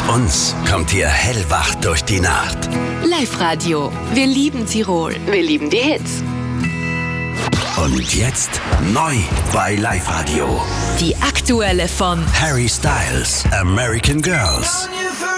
uns kommt ihr hellwach durch die Nacht. Live-Radio. Wir lieben Tirol. Wir lieben die Hits. Und jetzt neu bei Live-Radio. Die aktuelle von Harry Styles, American Girls.